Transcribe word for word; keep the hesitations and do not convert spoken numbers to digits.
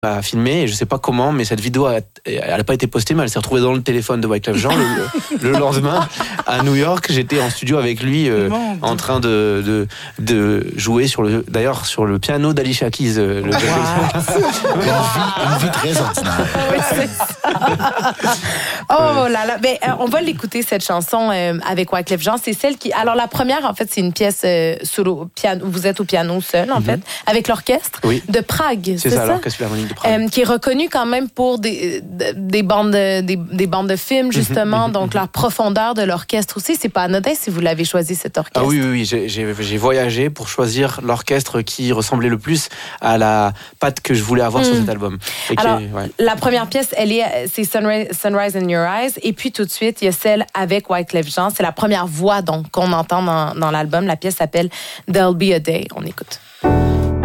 a filmé, et je sais pas comment, mais cette vidéo, a, elle n'a pas été postée, mais elle s'est retrouvée dans le téléphone de Wyclef Jean le, le lendemain à New York. J'étais en studio avec lui, euh, en train de, de de jouer sur le, d'ailleurs sur le piano d'Alicia Keys. Le wow. une, vie, une vie très ordinaire. Oui, c'est ça. Oh là là, ben, on va l'écouter cette chanson euh, avec Wyclef Jean. C'est celle qui, alors la première en fait, c'est une pièce euh, solo piano. Vous êtes au piano seul en mm-hmm. fait, avec l'orchestre oui. de Prague. C'est, c'est ça, ça? l'orchestre philharmonique. Euh, qui est reconnu quand même pour des, des, bandes, de, des, des bandes de films, justement. Mm-hmm, donc, mm-hmm. leur profondeur de l'orchestre aussi. C'est pas anodin si vous l'avez choisi, cet orchestre. Ah oui, oui, oui. J'ai, j'ai, j'ai voyagé pour choisir l'orchestre qui ressemblait le plus à la patte que je voulais avoir mm. sur cet album. Et Alors, qui, ouais. la première pièce, elle est, c'est Sunrise, Sunrise in Your Eyes. Et puis, tout de suite, il y a celle avec Wyclef Jean. C'est la première voix donc, qu'on entend dans, dans l'album. La pièce s'appelle There'll Be a Day. On écoute.